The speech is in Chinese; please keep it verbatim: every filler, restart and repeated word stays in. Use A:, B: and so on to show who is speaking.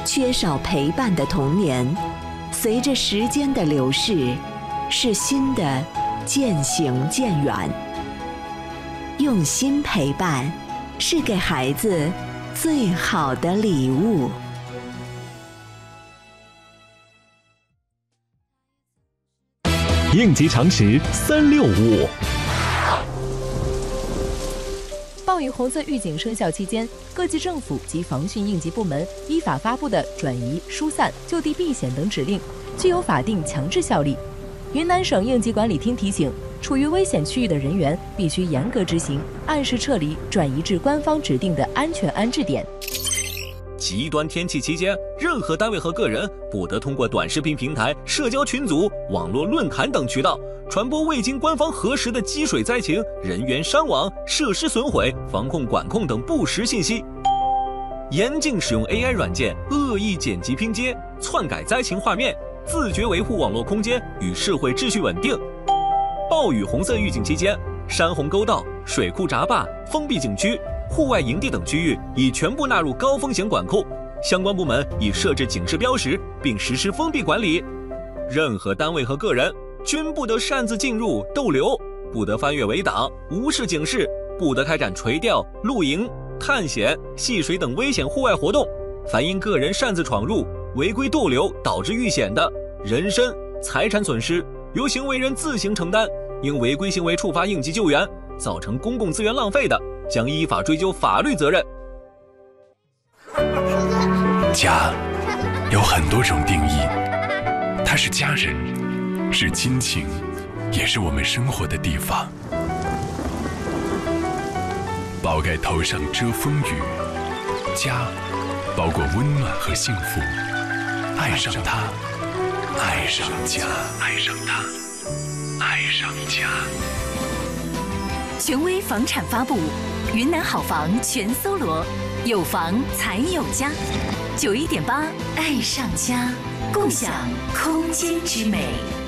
A: 缺少陪伴的童年，随着时间的流逝，是新的渐行渐远。用心陪伴，是给孩子最好的礼物。
B: 应急常识三六五。
C: 暴雨红色预警生效期间，各级政府及防汛应急部门依法发布的转移、疏散、就地避险等指令，具有法定强制效力。云南省应急管理厅提醒，处于危险区域的人员必须严格执行，按时撤离，转移至官方指定的安全安置点。
D: 极端天气期间，任何单位和个人不得通过短视频平台、社交群组、网络论坛等渠道传播未经官方核实的积水灾情、人员伤亡、设施损毁、防控管控等不实信息。严禁使用 A I 软件恶意剪辑拼接、篡改灾情画面，自觉维护网络空间与社会秩序稳定。暴雨红色预警期间，山洪沟道、水库闸坝、封闭景区、户外营地等区域已全部纳入高风险管控，相关部门已设置警示标识，并实施封闭管理。任何单位和个人均不得擅自进入逗留，不得翻越围挡、无视警示，不得开展垂钓、露营、探险、戏水等危险户外活动。凡因个人擅自闯入、违规逗留导致遇险的人身、财产损失，由行为人自行承担；因违规行为触发应急救援，造成公共资源浪费的，将依法追究法律责任。
E: 家有很多种定义，它是家人，是亲情，也是我们生活的地方。宝盖头上遮风雨，家包裹温暖和幸福。爱上它，爱上家，爱上它，爱上家。
F: 权威房产发布，云南好房全搜罗，有房才有家。九一点八，爱上家，共享空间之美。